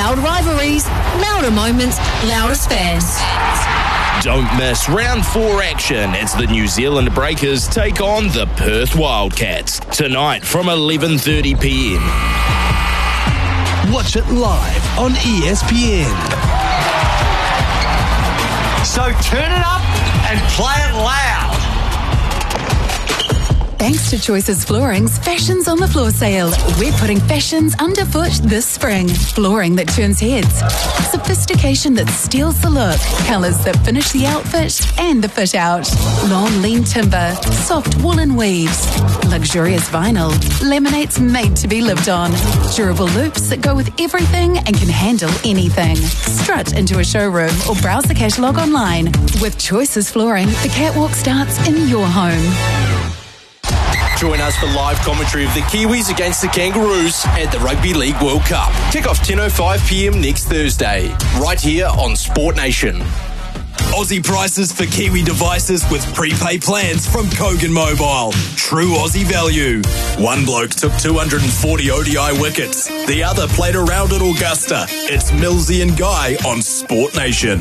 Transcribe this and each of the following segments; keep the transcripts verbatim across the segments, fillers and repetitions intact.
Loud rivalries, louder moments, loudest fans. Don't miss round four action as the New Zealand Breakers take on the Perth Wildcats tonight from eleven thirty p m. Watch it live on E S P N. So turn it up and play it loud. Thanks to Choices Flooring's Fashions on the Floor sale. We're putting fashions underfoot this spring. Flooring that turns heads. Sophistication that steals the look. Colours that finish the outfit and the fit out. Long, lean timber. Soft woolen weaves. Luxurious vinyl. Laminates made to be lived on. Durable loops that go with everything and can handle anything. Strut into a showroom or browse the catalogue online. With Choices Flooring, the catwalk starts in your home. Join us for live commentary of the Kiwis against the Kangaroos at the Rugby League World Cup. Kick off ten oh five p m next Thursday, right here on Sport Nation. Aussie prices for Kiwi devices with prepay plans from Kogan Mobile. True Aussie value. One bloke took two hundred forty O D I wickets. The other played around at Augusta. It's Millsy and Guy on Sport Nation.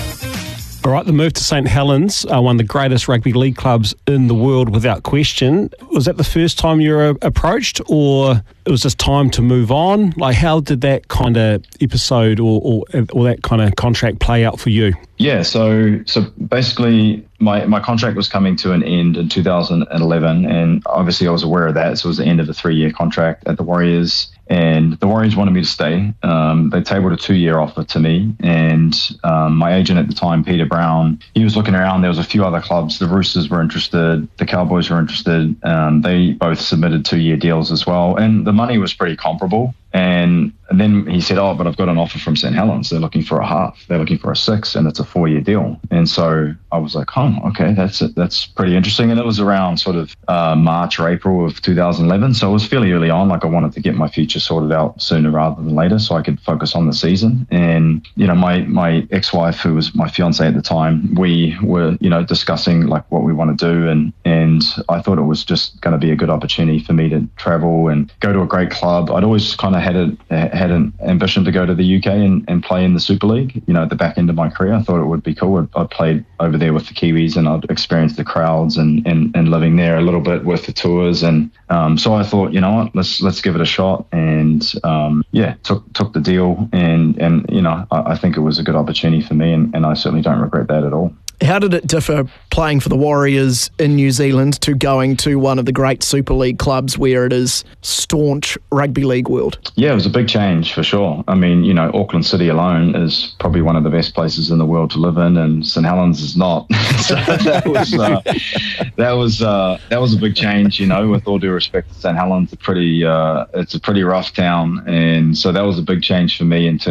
All right, the move to St Helens, uh, one of the greatest rugby league clubs in the world without question. Was that the first time you were approached, or it was just time to move on? Like, how did that kind of episode or, or, or that kind of contract play out for you? Yeah, so so basically my, my contract was coming to an end in two thousand eleven, and obviously I was aware of that, so it was the end of the three-year contract at the Warriors. And the Warriors wanted me to stay. Um, they tabled a two-year offer to me. And um, my agent at the time, Peter Brown, he was looking around. There was a few other clubs. The Roosters were interested. The Cowboys were interested. Um, they both submitted two-year deals as well. And the money was pretty comparable. And, and then he said, oh, but I've got an offer from St Helens. They're looking for a half. They're looking for a six, and it's a four-year deal. And so I was like, oh, okay, that's it. That's pretty interesting. And it was around sort of uh, March or April of two thousand eleven. So it was fairly early on. Like, I wanted to get my future sorted out sooner rather than later so I could focus on the season. And, you know, my, my ex-wife, who was my fiance at the time, we were, you know, discussing like what we want to do. And, and I thought it was just going to be a good opportunity for me to travel and go to a great club. I'd always kind of had a had an ambition to go to the U K and, and play in the Super League, you know, at the back end of my career. I thought it would be cool. I played over there with the Kiwis, and I'd experienced the crowds and, and, and living there a little bit with the tours. And um, so I thought, you know what, let's let's give it a shot. And um, yeah, took took the deal. And, and you know, I, I think it was a good opportunity for me, and, and I certainly don't regret that at all. How did it differ playing for the Warriors in New Zealand to going to one of the great Super League clubs where it is staunch rugby league world? Yeah, it was a big change for sure. I mean, you know, Auckland City alone is probably one of the best places in the world to live in, and St Helens is not. So that was uh, that was uh, that was a big change. You know, with all due respect to St Helens, it's a pretty uh, it's a pretty rough town, and so that was a big change for me in terms